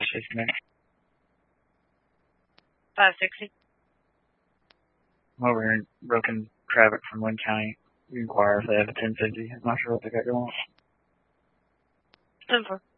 safety net. 560. I'm over here in Broken traffic from Lynn County. You inquire if they have a 1050. I'm not sure what they got going on. 10-4.